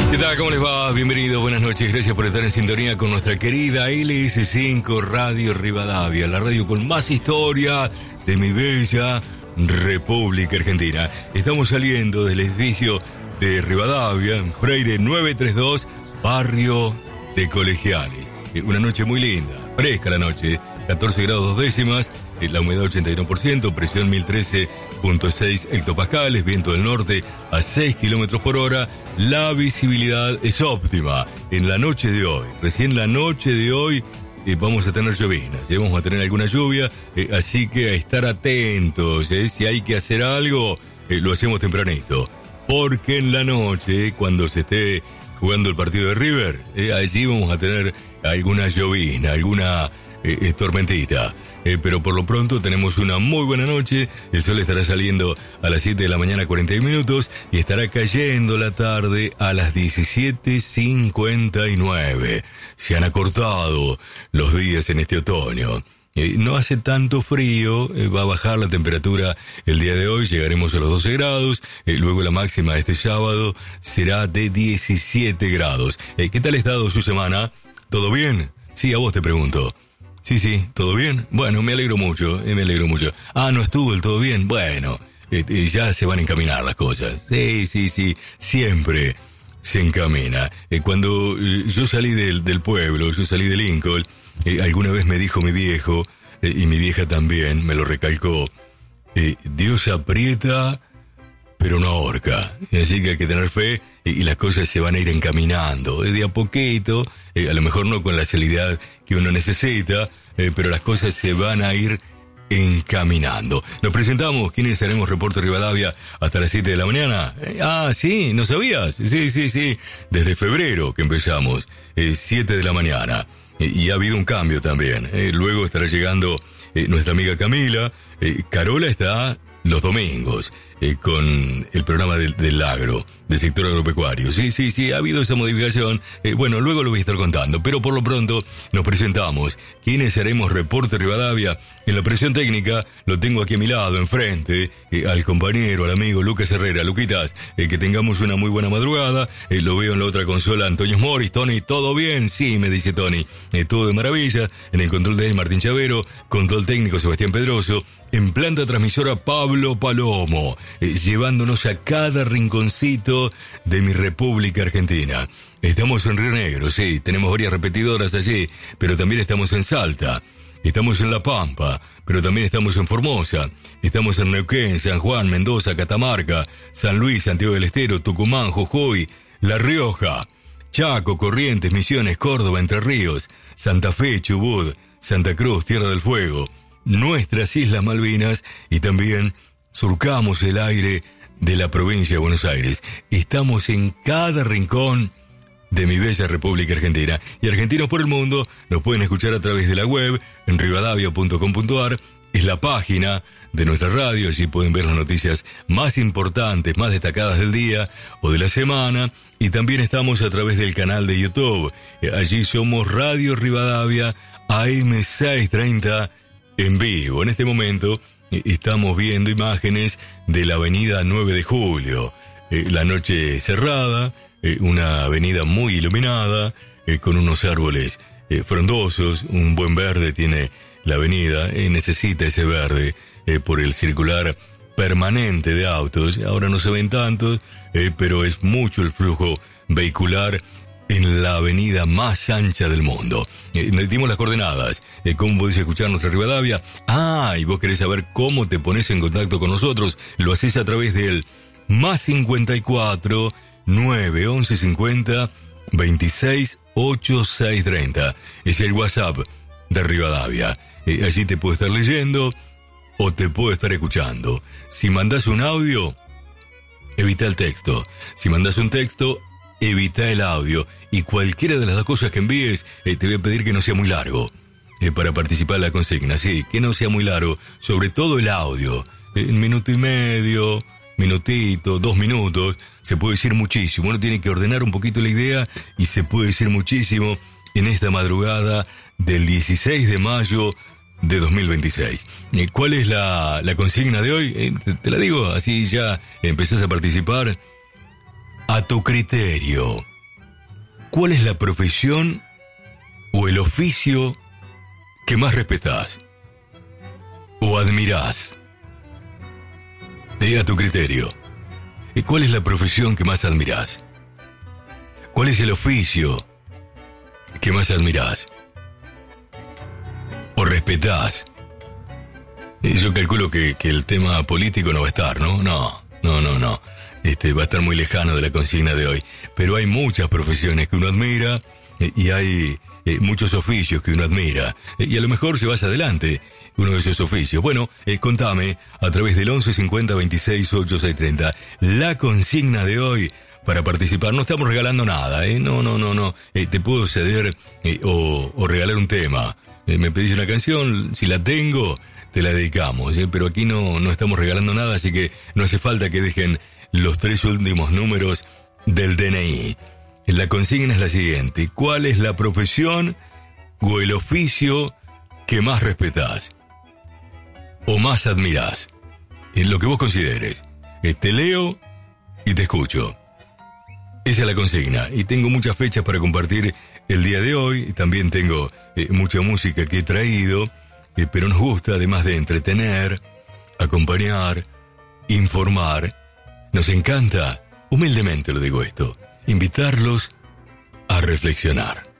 ¿Qué tal? ¿Cómo les va? Bienvenidos, buenas noches. Gracias por estar en sintonía con nuestra querida LS5 Radio Rivadavia, la radio con más historia de mi bella República Argentina. Estamos saliendo del edificio de Rivadavia, Freire 932, barrio de Colegiales. Una noche muy linda, fresca la noche, 14 grados 2 décimas, la humedad 81%, presión 1013.6 hectopascales, viento del norte a 6 kilómetros por hora. La visibilidad es óptima en la noche de hoy. Recién la noche de hoy vamos a tener llovinas, vamos a tener alguna lluvia, así que a estar atentos. Si hay que hacer algo, lo hacemos tempranito. Porque en la noche, cuando se esté jugando el partido de River, allí vamos a tener alguna llovina, alguna tormentita. Pero por lo pronto tenemos una muy buena noche. El sol estará saliendo a las 7 de la mañana 40 minutos y estará cayendo la tarde a las 17:59. Se han acortado los días en este otoño. No hace tanto frío, va a bajar la temperatura el día de hoy, llegaremos a los 12 grados, luego la máxima este sábado será de 17 grados. ¿Qué tal ha estado su semana? ¿Todo bien? Sí, a vos te pregunto. Sí, ¿todo bien? Bueno, me alegro mucho. Ah, ¿no estuvo el todo bien? Bueno, ya se van a encaminar las cosas. Sí, siempre se encamina. Cuando yo salí del pueblo, yo salí de Lincoln, alguna vez me dijo mi viejo, y mi vieja también me lo recalcó, Dios aprieta, pero no ahorca. Así que hay que tener fe y las cosas se van a ir encaminando de a poquito, a lo mejor no con la celeridad que uno necesita, pero las cosas se van a ir encaminando. Nos presentamos, ¿quiénes haremos Reporte Rivadavia hasta las 7 de la mañana? Sí, ¿no sabías? Sí, desde febrero que empezamos, 7 de la mañana. Y ha habido un cambio también. Luego estará llegando nuestra amiga Camila. Carola está los domingos con el programa del agro, del sector agropecuario. Sí, ha habido esa modificación. Bueno, luego lo voy a estar contando, pero por lo pronto nos presentamos. ¿Quiénes haremos Reporte Rivadavia? En la presión técnica lo tengo aquí a mi lado, enfrente, al compañero, al amigo Lucas Herrera. Luquitas, que tengamos una muy buena madrugada. Lo veo en la otra consola, Antonio Moris. Tony, ¿todo bien? Sí, me dice Tony. Todo de maravilla. En el control de él, Martín Chavero. Control técnico, Sebastián Pedroso. En planta transmisora, Pablo Palomo. Llevándonos a cada rinconcito de mi República Argentina. Estamos en Río Negro, sí, tenemos varias repetidoras allí, pero también estamos en Salta, estamos en La Pampa, pero también estamos en Formosa, estamos en Neuquén, San Juan, Mendoza, Catamarca, San Luis, Santiago del Estero, Tucumán, Jujuy, La Rioja, Chaco, Corrientes, Misiones, Córdoba, Entre Ríos, Santa Fe, Chubut, Santa Cruz, Tierra del Fuego, nuestras Islas Malvinas y también surcamos el aire de la provincia de Buenos Aires. Estamos en cada rincón de mi bella República Argentina. Y argentinos por el mundo nos pueden escuchar a través de la web en rivadavia.com.ar. Es la página de nuestra radio. Allí pueden ver las noticias más importantes, más destacadas del día o de la semana. Y también estamos a través del canal de YouTube. Allí somos Radio Rivadavia AM630 en vivo. En este momento estamos viendo imágenes de la avenida 9 de Julio. La noche cerrada, una avenida muy iluminada, con unos árboles frondosos, un buen verde tiene la avenida, necesita ese verde por el circular permanente de autos. Ahora no se ven tantos, pero es mucho el flujo vehicular en la avenida más ancha del mundo. Nos dimos las coordenadas. ¿Cómo podés escuchar nuestra Rivadavia? Y vos querés saber cómo te pones en contacto con nosotros. Lo haces a través del más 54 911 50 26 8630. Es el WhatsApp de Rivadavia. Allí te puedo estar leyendo o te puedo estar escuchando. Si mandás un audio, evita el texto. Si mandás un texto, evita el audio. Y cualquiera de las dos cosas que envíes, te voy a pedir que no sea muy largo. Para participar en la consigna, sí, que no sea muy largo. Sobre todo el audio. En minuto y medio, minutito, 2 minutos, se puede decir muchísimo. Uno tiene que ordenar un poquito la idea y se puede decir muchísimo en esta madrugada del 16 de mayo de 2026. ¿Cuál es la consigna de hoy? Te la digo, así ya empezás a participar. A tu criterio, ¿Cuál es la profesión o el oficio que más respetás o admirás? A tu criterio. ¿Cuál es la profesión que más admirás? ¿Cuál es el oficio que más admirás o respetás? Yo calculo que el tema político no va a estar, ¿no? No. Va a estar muy lejano de la consigna de hoy. Pero hay muchas profesiones que uno admira y hay muchos oficios que uno admira. Y a lo mejor llevas adelante uno de esos oficios. Bueno, contame a través del 11 50 26 8630. La consigna de hoy para participar. No estamos regalando nada, No. Te puedo ceder o regalar un tema. Me pedís una canción, si la tengo, te la dedicamos. Pero aquí no estamos regalando nada, así que no hace falta que dejen los 3 últimos números del DNI. La consigna es la siguiente: ¿cuál es la profesión o el oficio que más respetás o más admirás? En lo que vos consideres. Te leo y te escucho. Esa es la consigna. Y tengo muchas fechas para compartir el día de hoy. También tengo mucha música que he traído. Pero nos gusta, además de entretener, acompañar, informar, nos encanta, humildemente lo digo esto, invitarlos a reflexionar.